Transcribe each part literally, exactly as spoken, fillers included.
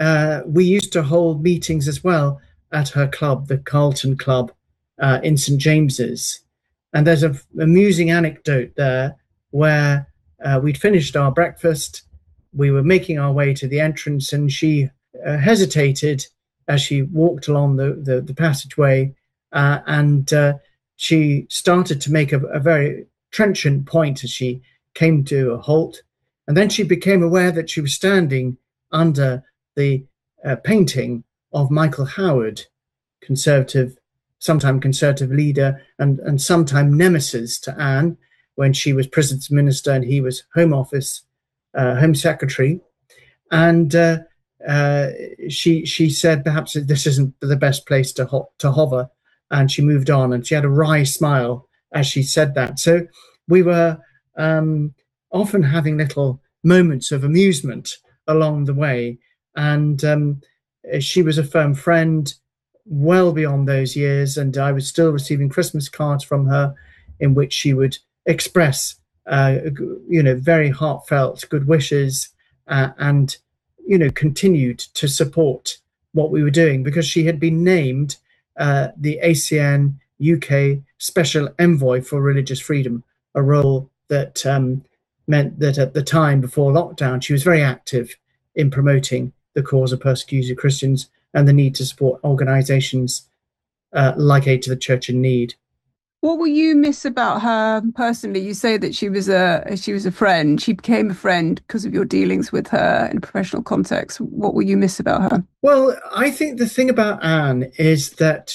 uh, we used to hold meetings as well at her club, the Carlton Club uh, in Saint James's. And there's an amusing anecdote there where uh, we'd finished our breakfast, we were making our way to the entrance, and she uh, hesitated as she walked along the, the, the passageway, uh, and uh, she started to make a, a very trenchant point as she came to a halt. And then she became aware that she was standing under the uh, painting of Michael Howard, Conservative, sometime Conservative leader and, and sometime nemesis to Anne when she was Prisons Minister and he was Home Office, uh, Home Secretary. And uh, uh, she she said, perhaps this isn't the best place to, ho- to hover. And she moved on, and she had a wry smile as she said that. So we were um, often having little moments of amusement along the way. And um, she was a firm friend well beyond those years, and I was still receiving Christmas cards from her in which she would express, uh, you know, very heartfelt good wishes uh, and, you know, continued to support what we were doing because she had been named uh, the A C N U K Special Envoy for Religious Freedom, a role that um, meant that at the time before lockdown, she was very active in promoting the cause of persecuted Christians and the need to support organisations uh, like Aid to the Church in Need. What will you miss about her personally? You say that she was a she was a friend. She became a friend because of your dealings with her in a professional context. What will you miss about her? Well, I think the thing about Anne is that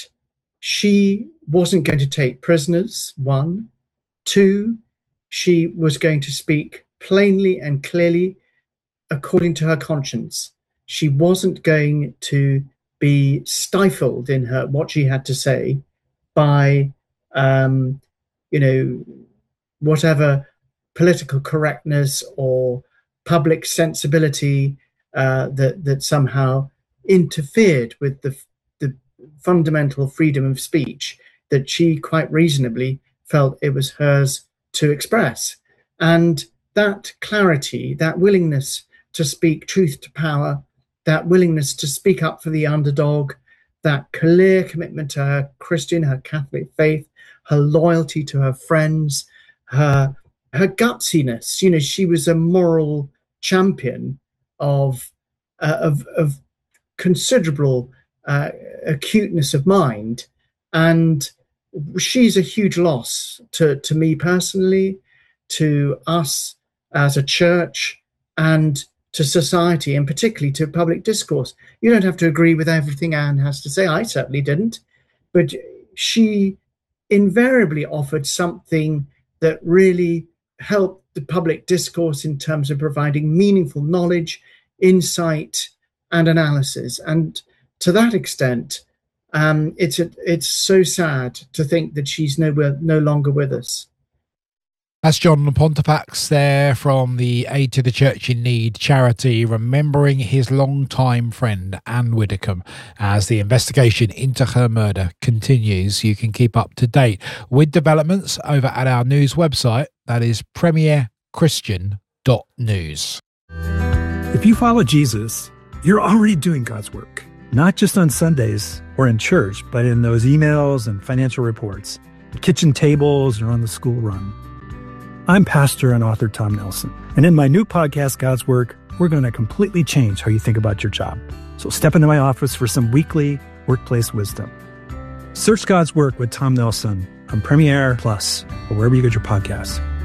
she wasn't going to take prisoners, one. Two, she was going to speak plainly and clearly according to her conscience. She wasn't going to be stifled in her what she had to say by um, you know, whatever political correctness or public sensibility uh, that that somehow interfered with the the fundamental freedom of speech that she quite reasonably felt it was hers to express. And that clarity, that willingness to speak truth to power, that willingness to speak up for the underdog, that clear commitment to her Christian, her Catholic faith, her loyalty to her friends, her her gutsiness. You know, she was a moral champion of uh, of, of considerable uh, acuteness of mind, and she's a huge loss to to me personally, to us as a church, and to society, and particularly to public discourse. You don't have to agree with everything Anne has to say. I certainly didn't. But she invariably offered something that really helped the public discourse in terms of providing meaningful knowledge, insight, and analysis. And to that extent, um, it's a, it's so sad to think that she's nowhere, no longer with us. That's John Pontifex there from the Aid to the Church in Need charity, remembering his longtime friend Anne Widdecombe as the investigation into her murder continues. You can keep up to date with developments over at our news website, that is premier christian dot news. If you follow Jesus, you're already doing God's work, not just on Sundays or in church, but in those emails and financial reports, at kitchen tables or on the school run. I'm pastor and author Tom Nelson, and in my new podcast, God's Work, we're going to completely change how you think about your job. So step into my office for some weekly workplace wisdom. Search God's Work with Tom Nelson on Premiere Plus or wherever you get your podcasts.